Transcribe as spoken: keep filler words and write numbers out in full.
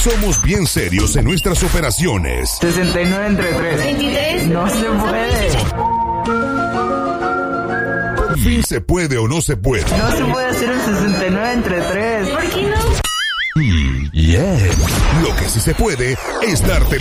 Somos bien serios en nuestras operaciones. sesenta y nueve entre tres. veintitrés. No se puede. Por fin se puede o no se puede. No se puede hacer un sesenta y nueve entre tres. ¿Por qué no? Mm, yeah. Lo que sí se puede es darte